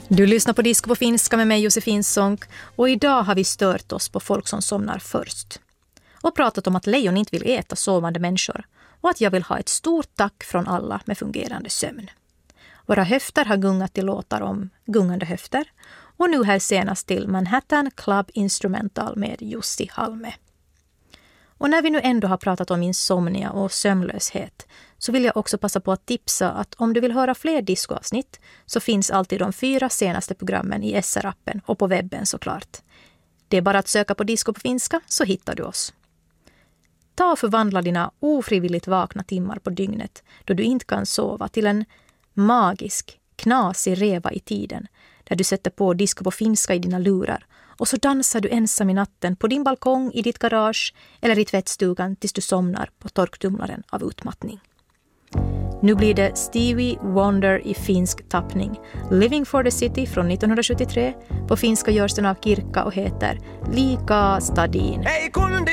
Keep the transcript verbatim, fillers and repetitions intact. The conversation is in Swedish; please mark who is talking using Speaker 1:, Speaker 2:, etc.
Speaker 1: Du lyssnar på Disco på finska med mig Josefin Sonck och idag har vi stört oss på folk som somnar först. Och pratat om att lejon inte vill äta sovande människor och att jag vill ha ett stort tack från alla med fungerande sömn. Våra höfter har gungat till låtar om gungande höfter och nu här senast till Manhattan Club Instrumental med Jussi Halme. Och när vi nu ändå har pratat om insomnia och sömnlöshet så vill jag också passa på att tipsa att om du vill höra fler discoavsnitt så finns alltid de fyra senaste programmen i S R-appen och på webben såklart. Det är bara att söka på Disco på finska så hittar du oss. Ta och förvandla dina ofrivilligt vakna timmar på dygnet då du inte kan sova till en magisk, knasig reva i tiden där du sätter på Disco på finska i dina lurar och så dansar du ensam i natten på din balkong, i ditt garage eller i tvättstugan tills du somnar på torktumlaren av utmattning. Nu blir det Stevie Wonder i finsk tappning. Living for the City från nittonhundrasjuttiotre. På finska görs den av Kirkka och heter Lika Stadin.
Speaker 2: Ei kundi